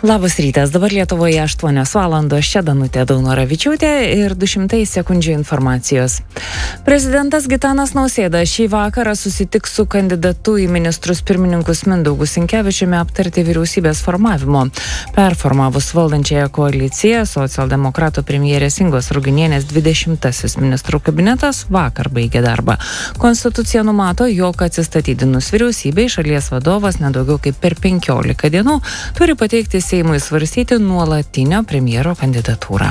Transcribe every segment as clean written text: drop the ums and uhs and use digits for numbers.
Labas rytas, dabar Lietuvoje 8 valandos, čia Danutė Daunoravičiūtė ir 200 sekundžių informacijos. Prezidentas Gitanas Nausėda šį vakarą susitiks su kandidatu į ministrus pirmininkus Mindaugu Sinkevičiumi aptarti vyriausybės formavimo. Performavus valdančiąją koaliciją, socialdemokratų premjerės Ingos Ruginienės 20-asis ministrų kabinetas vakar baigė darbą. Konstitucija numato, jog atsistatydinus vyriausybei šalies vadovas nedaugiau kaip per 15 dienų turi pateikti Seimui svarstyti nuolatinio premjero kandidatūrą.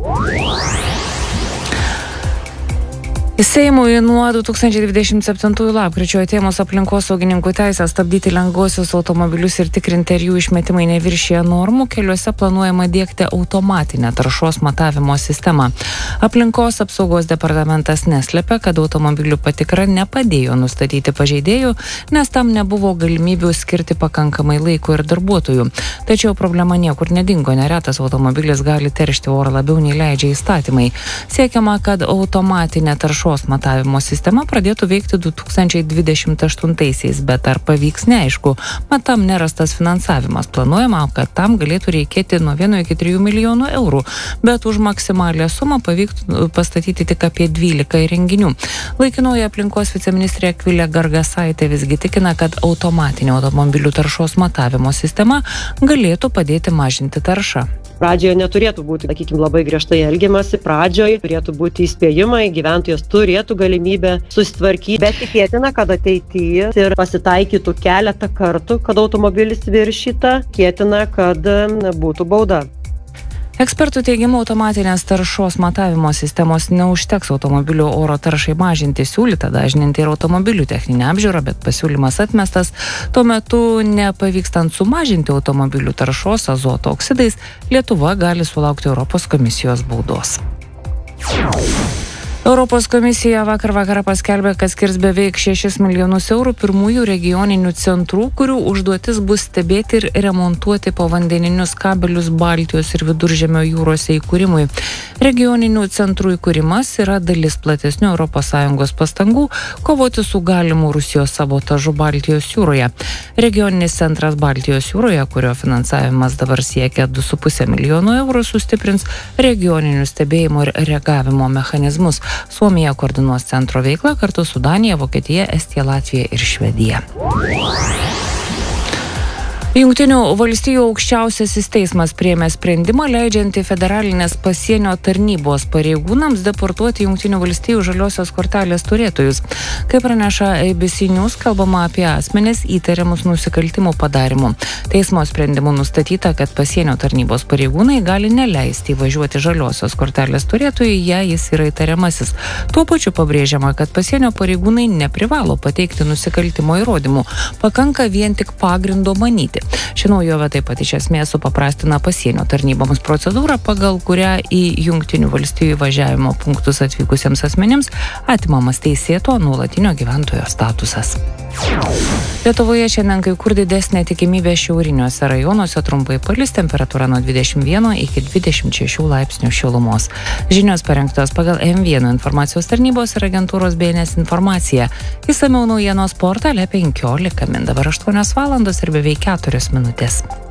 Seimui nuo 2027 lapkričio atėmus aplinkosaugininkų teisę stabdyti lengvuosius automobilius ir tikrinti, ar jų išmetimai neviršija normų, keliuose planuojama diegti automatinę taršos matavimo sistemą. Aplinkos apsaugos departamentas neslepia, kad automobilių patikra nepadėjo nustatyti pažeidėjų, nes tam nebuvo galimybių skirti pakankamai laiko ir darbuotojų. Tačiau problema niekur nedingo, neretas automobilis gali teršti orą labiau nei leidžia įstatymai. Siekiama, kad automatinė taršos matavimo sistema pradėtų veikti 2028-aisiais, bet ar pavyks neaišku. Mat tam nerastas finansavimas. Planuojama, kad tam galėtų reikėti nuo 1 iki 3 milijonų eurų, bet už maksimalę sumą pavyktų pastatyti tik apie 12 įrenginių. Laikinoji aplinkos viceministrė Akvilė Gargasaitė visgi tikina, kad automatinė automobilių taršos matavimo sistema galėtų padėti mažinti taršą. Pradžioje neturėtų būti, labai griežtai elgiamasi. Pradžioje turėtų būti įspėjimai, gyventojas turėtų galimybę susitvarkyti, bet tikėtina, kad ateityje ir pasitaikytų keletą kartų, kad automobilis viršyta, tikėtina, kad būtų bauda. Ekspertų teigimu, automatinės taršos matavimo sistemos neužteks automobilių oro taršai mažinti, siūlyta dažninti ir automobilių techninę apžiūrą, bet pasiūlymas atmestas. Tuo metu, nepavykstant sumažinti automobilių taršos azoto oksidais, Lietuva gali sulaukti Europos komisijos baudos. Europos komisija vakar vakarą paskelbė, kad skirs beveik 6 milijonus eurų pirmųjų regioninių centrų, kurių užduotis bus stebėti ir remontuoti povandeninius kabelius Baltijos ir Viduržemio jūrose įkūrimui. Regioninių centrų įkūrimas yra dalis platesnių ES pastangų kovoti su galimu Rusijos sabotažu Baltijos jūroje. Regioninis centras Baltijos jūroje, kurio finansavimas dabar siekia 2,5 milijono eurų, sustiprins regioninių stebėjimo ir reagavimo mechanizmus. Suomija koordinuos centro veiklą kartu su Danija, Vokietija, Estija, Latvija ir Švedija. Jungtinių valstijų aukščiausiasis teismas priėmė sprendimą leidžiantį federalinės pasienio tarnybos pareigūnams deportuoti Jungtinių valstijų žaliosios kortelės turėtojus. Kaip praneša ABC News, kalbama apie asmenis įtariamus nusikaltimų padarimu. Teismo sprendimu nustatyta, kad pasienio tarnybos pareigūnai gali neleisti įvažiuoti žaliosios kortelės turėtojui, jei jis yra įtariamasis. Tuo pačiu pabrėžiama, kad pasienio pareigūnai neprivalo pateikti nusikaltimo įrodymų. Pakanka vien tik pagrindo manyti. Ši naujovė taip pat iš esmės supaprastina pasienio tarnyboms procedūrą, pagal kurią į Jungtinių valstijų įvažiavimo punktus atvykusiems asmenims atimamas teisėto nuolatinio gyventojo statusas. Lietuvoje šiandien kai kur didesnė tikimybė šiauriniuose rajonuose, trumpai palis, temperatūra nuo 21 iki 26 laipsnių šilumos. Žinios parengtos pagal M1 informacijos tarnybos ir agentūros BNS informacija. Išsamiau naujienos portale 15 min. Dabar 8 valandos ir beveik 4 minutės.